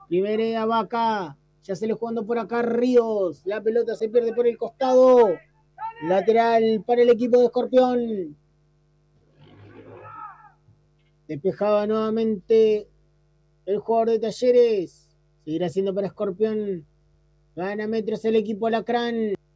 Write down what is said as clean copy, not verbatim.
Primera Vaca. Ya se le jugando por acá Ríos. La pelota se pierde por el costado. Lateral para el equipo de Escorpión. Despejaba nuevamente el jugador de Talleres. Seguirá siendo para Escorpión. Gana metros el equipo Alacrán.